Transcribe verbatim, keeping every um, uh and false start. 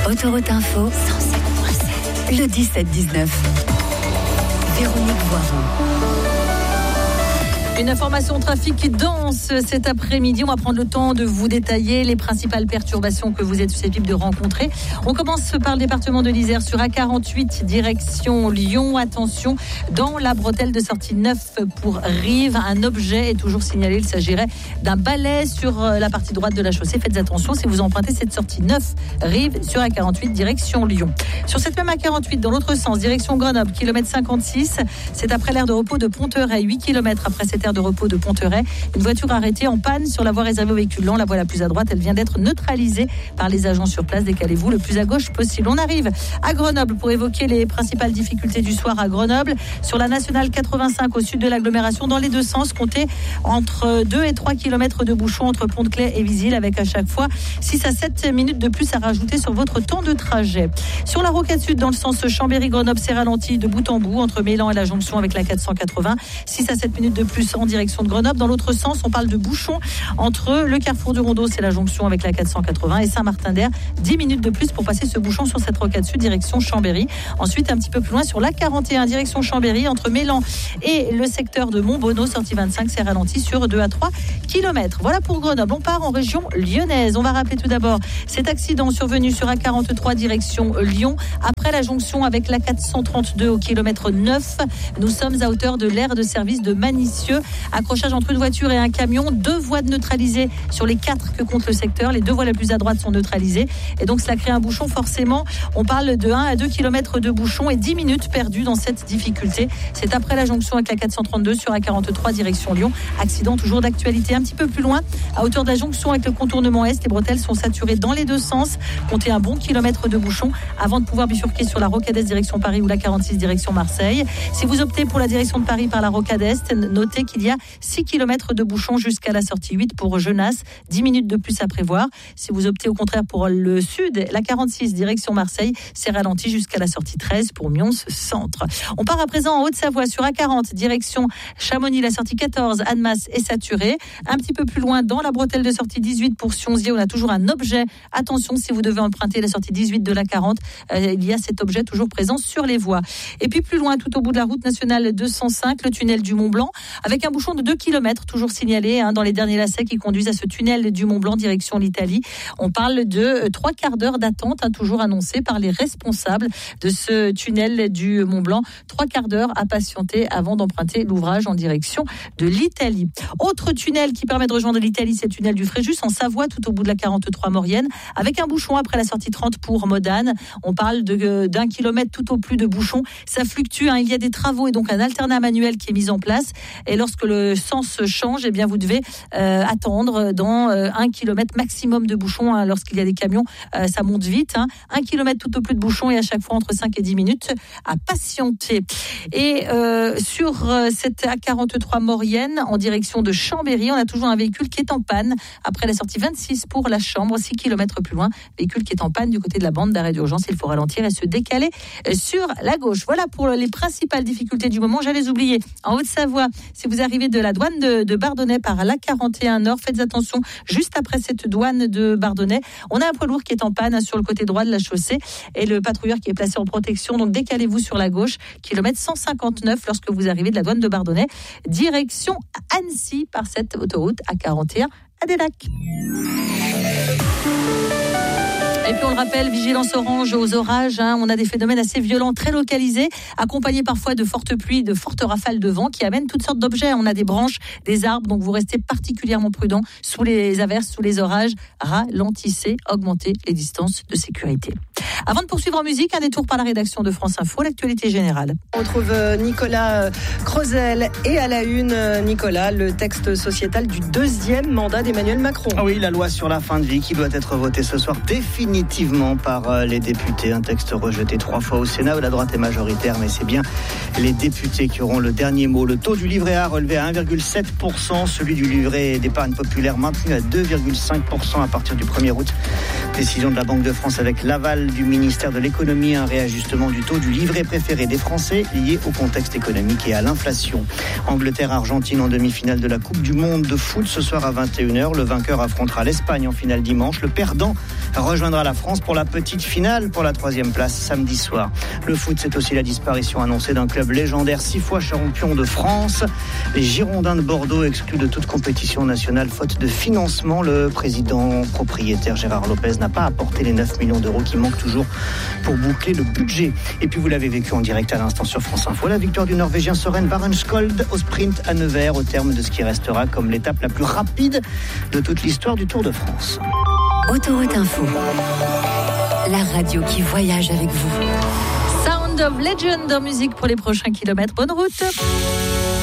Autoroute Info, cent sept virgule sept. Le dix-sept dix-neuf. Véronique Voiron. Une information trafic qui danse cet après-midi. On va prendre le temps de vous détailler les principales perturbations que vous êtes susceptibles de rencontrer. On commence par le département de l'Isère sur A quarante-huit, direction Lyon. Attention, dans la bretelle de sortie neuf pour Rive, un objet est toujours signalé. Il s'agirait d'un balai sur la partie droite de la chaussée. Faites attention si vous empruntez cette sortie neuf Rive sur A quarante-huit, direction Lyon. Sur cette même A quarante-huit, dans l'autre sens, direction Grenoble, kilomètre cinquante-six. C'est après l'aire de repos de Ponteray, huit kilomètres après cette aire de repos de Ponteray. Une voiture arrêtée en panne sur la voie réservée aux véhicules lents. La voie la plus à droite, elle vient d'être neutralisée par les agents sur place. Décalez-vous le plus à gauche possible. On arrive à Grenoble pour évoquer les principales difficultés du soir à Grenoble. Sur la nationale quatre-vingt-cinq au sud de l'agglomération, dans les deux sens, comptez entre deux et trois kilomètres de bouchons entre Pont-de-Claix et Visil, avec à chaque fois six à sept minutes de plus à rajouter sur votre temps de trajet. Sur la rocade sud, dans le sens Chambéry-Grenoble, c'est ralenti de bout en bout entre Mélan et la jonction avec la quatre cent quatre-vingts. six à sept minutes de plus en direction de Grenoble. Dans l'autre sens, on parle de bouchons entre le carrefour du Rondeau, c'est la jonction avec la quatre cent quatre-vingts, et Saint-Martin-d'Air. dix minutes de plus pour passer ce bouchon sur cette rocade sud, direction Chambéry. Ensuite, un petit peu plus loin, sur la quarante et un, direction Chambéry, entre Mélan et le secteur de Montbonneau, sortie vingt-cinq, c'est ralenti sur deux à trois kilomètres. Voilà pour Grenoble. On part en région lyonnaise. On va rappeler tout d'abord cet accident survenu sur A quarante-trois, direction Lyon, après la jonction avec la quatre cent trente-deux au kilomètre neuf. Nous sommes à hauteur de l'aire de service de Manicieux. Accrochage entre une voiture et un camion, deux voies neutralisées sur les quatre que compte le secteur. Les deux voies les plus à droite sont neutralisées et donc cela crée un bouchon. Forcément, on parle de un à deux kilomètres de bouchon et dix minutes perdues dans cette difficulté. C'est après la jonction avec la quatre cent trente-deux sur A quarante-trois, direction Lyon. Accident toujours d'actualité un petit peu plus loin, à hauteur de la jonction avec le contournement est. Les bretelles sont saturées dans les deux sens. Comptez un bon kilomètre de bouchon avant de pouvoir bifurquer sur la rocade est direction Paris ou la quarante-six direction Marseille. Si vous optez pour la direction de Paris par la rocade est, notez qu'il y a six kilomètres de bouchon jusqu'à la sortie huit pour Genasse, dix minutes de plus à prévoir. Si vous optez au contraire pour le sud, la quarante-six direction Marseille, c'est ralenti jusqu'à la sortie treize pour Mions centre. On part à présent en Haute-Savoie sur A quarante, direction Chamonix, la sortie quatorze, Annemasse est saturée. Un petit peu plus loin, dans la bretelle de sortie dix-huit pour Sionzier, on a toujours un objet. Attention, si vous devez emprunter la sortie dix-huit de la quarante, euh, il y a cet objet toujours présent sur les voies. Et puis plus loin, tout au bout de la route nationale deux cent cinq, le tunnel du Mont-Blanc, avec un bouchon de deux kilomètres, toujours signalé hein, dans les derniers lacets qui conduisent à ce tunnel du Mont-Blanc, direction l'Italie. On parle de trois quarts d'heure d'attente, hein, toujours annoncé par les responsables de ce tunnel du Mont-Blanc. Trois quarts d'heure à patienter avant d'emprunter l'ouvrage en direction de l'Italie. Autre tunnel qui permet de rejoindre l'Italie, c'est le tunnel du Fréjus en Savoie, tout au bout de la quarante-trois Maurienne, avec un bouchon après la sortie trente pour Modane. On parle de, d'un kilomètre tout au plus de bouchon. Ça fluctue, hein, il y a des travaux et donc un alternat manuel qui est mis en place. Et lorsque le sens change, eh bien vous devez euh, attendre dans euh, un kilomètre maximum de bouchons. Hein, lorsqu'il y a des camions, euh, ça monte vite. Hein, un kilomètre tout au plus de bouchons et à chaque fois entre cinq et dix minutes à patienter. Et euh, sur euh, cette A quarante-trois Maurienne, en direction de Chambéry, on a toujours un véhicule qui est en panne. Après la sortie vingt-six pour la Chambre, six kilomètres plus loin, véhicule qui est en panne du côté de la bande d'arrêt d'urgence. Il faut ralentir et se décaler sur la gauche. Voilà pour les principales difficultés du moment. J'allais oublier, en Haute-Savoie, si vous arrivez de la douane de, de Bardonnay par l'A quarante et un Nord, faites attention, juste après cette douane de Bardonnay, on a un poids lourd qui est en panne sur le côté droit de la chaussée et le patrouilleur qui est placé en protection. Donc décalez-vous sur la gauche, kilomètre cent cinquante-neuf lorsque vous arrivez de la douane de Bardonnay, direction Annecy par cette autoroute A quarante et un à Délac. Et puis on le rappelle, vigilance orange aux orages, hein. On a des phénomènes assez violents, très localisés, accompagnés parfois de fortes pluies, de fortes rafales de vent qui amènent toutes sortes d'objets. On a des branches, des arbres, donc vous restez particulièrement prudents sous les averses, sous les orages. Ralentissez, augmentez les distances de sécurité. Avant de poursuivre en musique, un détour par la rédaction de France Info, l'actualité générale. On retrouve Nicolas Crozel et à la une, Nicolas, le texte sociétal du deuxième mandat d'Emmanuel Macron. Ah oui, la loi sur la fin de vie qui doit être votée ce soir définitivement par les députés. Un texte rejeté trois fois au Sénat où la droite est majoritaire, mais c'est bien les députés qui auront le dernier mot. Le taux du livret A relevé à un virgule sept pour cent, celui du livret d'épargne populaire maintenu à deux virgule cinq pour cent à partir du premier août. Décision de la Banque de France avec l'aval du ministère de l'économie, un réajustement du taux du livret préféré des Français lié au contexte économique et à l'inflation. Angleterre-Argentine en demi-finale de la Coupe du Monde de foot ce soir à vingt et une heures. Le vainqueur affrontera l'Espagne en finale dimanche. Le perdant rejoindra la France pour la petite finale pour la troisième place samedi soir. Le foot, c'est aussi la disparition annoncée d'un club légendaire, six fois champion de France. Les Girondins de Bordeaux exclus de toute compétition nationale faute de financement. Le président propriétaire Gérard Lopez n'a pas apporté les neuf millions d'euros qui manquent toujours pour boucler le budget. Et puis vous l'avez vécu en direct à l'instant sur France Info, la victoire du Norvégien Søren Varenskold au sprint à Nevers, au terme de ce qui restera comme l'étape la plus rapide de toute l'histoire du Tour de France. Autoroute Info, la radio qui voyage avec vous. Sound of Legend en musique pour les prochains kilomètres. Bonne route.